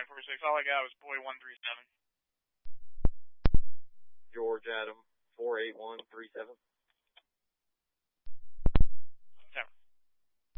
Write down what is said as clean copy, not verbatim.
946. All I got was boy 137. George Adam 48137.